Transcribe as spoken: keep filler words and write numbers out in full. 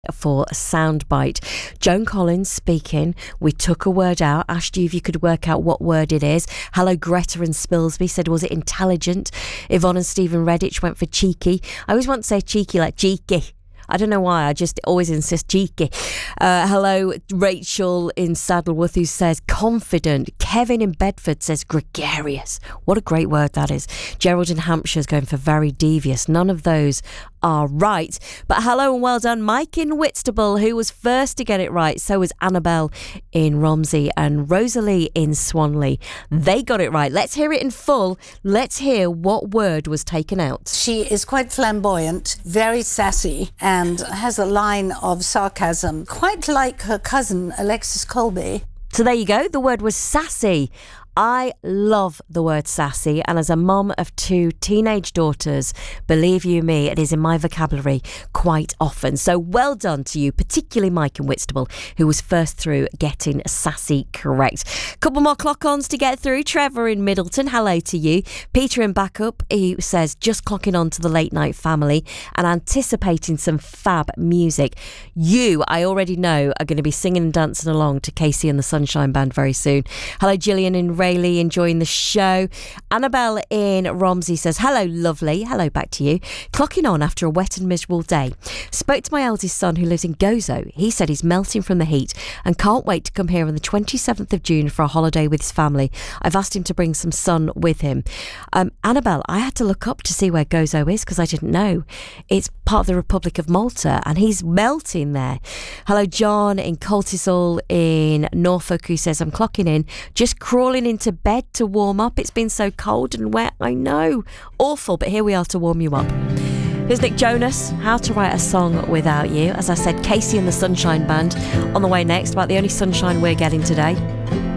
For Soundbite. Joan Collins speaking. We took a word out, asked you if you could work out what word it is. Hello, Greta and Spilsby said, was it intelligent? Yvonne and Stephen Redditch went for cheeky. I always want to say cheeky like cheeky. I don't know why, I just always insist cheeky. Uh, hello, Rachel in Saddleworth, who says confident. Kevin in Bedford says gregarious. What a great word that is. Gerald in Hampshire's going for very devious. None of those are right. But hello and well done, Mike in Whitstable, who was first to get it right. So was Annabelle in Romsey and Rosalie in Swanley. They got it right. Let's hear it in full. Let's hear what word was taken out. She is quite flamboyant, very sassy, and has a line of sarcasm, quite like her cousin Alexis Colby. So there you go. The word was sassy. I love the word sassy, and as a mum of two teenage daughters, believe you me, it is in my vocabulary quite often. So well done to you, particularly Mike in Whitstable, who was first through getting sassy correct. Couple more clock-ons to get through. Trevor in Middleton, hello to you. Peter in Backup, he says, just clocking on to the late night family and anticipating some fab music. You, I already know, are going to be singing and dancing along to Casey and the Sunshine Band very soon. Hello, Gillian in Rayleigh, enjoying the show. Annabelle in Romsey says, hello, lovely. Hello back to you. Clocking on after a wet and miserable day. Spoke to my eldest son who lives in Gozo. He said he's melting from the heat and can't wait to come here on the twenty-seventh of June for a holiday with his family. I've asked him to bring some sun with him. Um, Annabelle, I had to look up to see where Gozo is because I didn't know. It's part of the Republic of Malta and he's melting there. Hello, John in Coltishall in Norfolk, who says, I'm clocking in, just crawling into bed to warm up. It's been so cold and wet. I know. Awful, but here we are to warm you up. Here's Nick Jonas, How to Write a Song Without You. As I said, Casey and the Sunshine Band on the way next, about the only sunshine we're getting today.